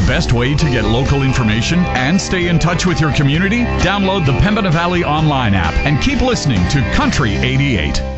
the best way to get local information and stay in touch with your community? Download the Pembina Valley Online app and keep listening to Country 88.